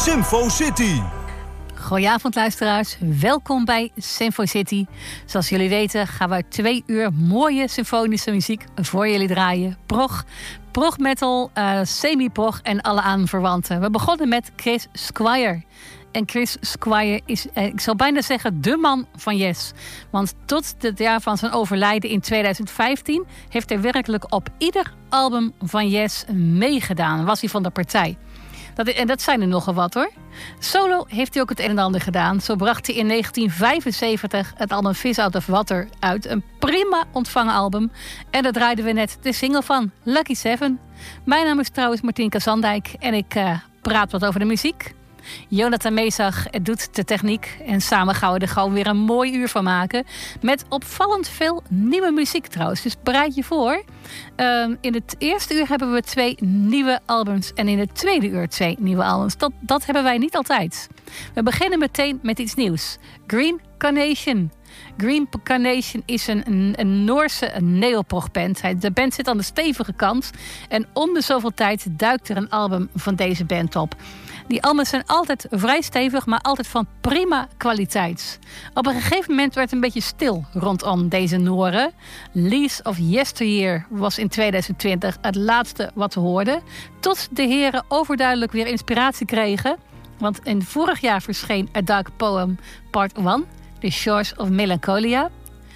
Symfo City. Goedenavond luisteraars, welkom bij Symfo City. Zoals jullie weten gaan we 2 uur mooie symfonische muziek voor jullie draaien. Prog metal, semi-prog en alle aanverwanten. We begonnen met Chris Squire. En Chris Squire is, ik zou bijna zeggen, de man van Yes. Want tot het jaar van zijn overlijden in 2015... heeft hij werkelijk op ieder album van Yes meegedaan. Was hij van de partij. Dat zijn er nogal wat hoor. Solo heeft hij ook het een en ander gedaan. Zo bracht hij in 1975 het album Fish Out of Water uit. Een prima ontvangen album. En daar draaiden we net de single van, Lucky Seven. Mijn naam is trouwens Martien Kazandijk en ik praat wat over de muziek. Jonathan Meesag doet de techniek. En samen gaan we er gewoon weer een mooi uur van maken. Met opvallend veel nieuwe muziek trouwens. Dus bereid je voor. In het eerste uur hebben we 2 nieuwe albums. En in het tweede uur 2 nieuwe albums. Dat hebben wij niet altijd. We beginnen meteen met iets nieuws. Green Carnation. Green Carnation is een Noorse neoprog-band. De band zit aan de stevige kant. En om de zoveel tijd duikt er een album van deze band op. Die albums zijn altijd vrij stevig, maar altijd van prima kwaliteit. Op een gegeven moment werd het een beetje stil rondom deze Noren. Lease of Yesteryear was in 2020 het laatste wat we hoorden. Tot de heren overduidelijk weer inspiratie kregen. Want in vorig jaar verscheen A Dark Poem Part 1, The Shores of Melancholia.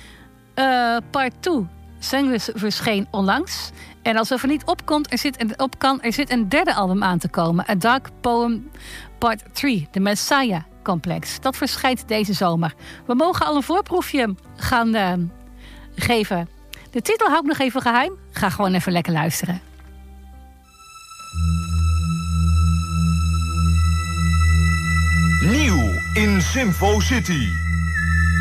Part 2, Sanguis, verscheen onlangs. En als er niet er zit een derde album aan te komen. A Dark Poem Part 3, The Messiah Complex. Dat verschijnt deze zomer. We mogen al een voorproefje gaan geven. De titel hou ik nog even geheim. Ga gewoon even lekker luisteren. Nieuw in Symfo City.